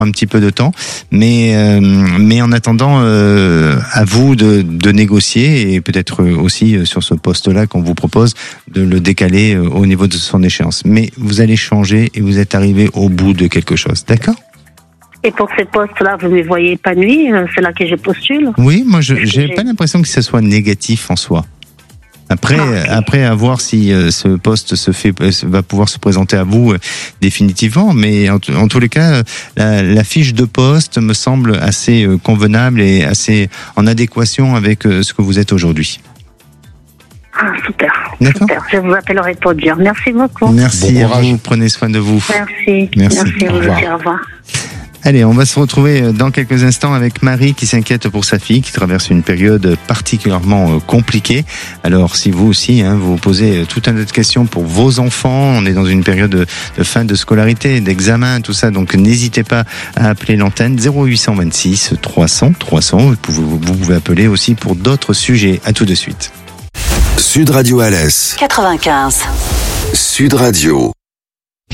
un petit peu de temps, mais en attendant, à vous de négocier et peut-être aussi sur ce poste-là qu'on vous propose de le décaler au niveau de son échéance. Mais vous allez changer et vous êtes arrivé au bout de quelque chose, d'accord ? Et pour ces postes-là, vous me voyez épanoui, c'est là que je postule. Oui, moi j'ai pas l'impression que ce soit négatif en soi. Après, à voir si ce poste va pouvoir se présenter à vous définitivement, mais en tous les cas, la fiche de poste me semble assez convenable et assez en adéquation avec ce que vous êtes aujourd'hui. Ah, super. D'accord. Super. Je vous appellerai pour dire. Merci beaucoup. Merci à vous. Prenez soin de vous. Merci à vous aussi. Au revoir. Allez, on va se retrouver dans quelques instants avec Marie qui s'inquiète pour sa fille qui traverse une période particulièrement compliquée. Alors, si vous aussi, vous posez tout un tas de questions pour vos enfants, on est dans une période de fin de scolarité, d'examen, tout ça, donc n'hésitez pas à appeler l'antenne 0826 300 300. Vous pouvez appeler aussi pour d'autres sujets. À tout de suite. Sud Radio Alès 95. Sud Radio.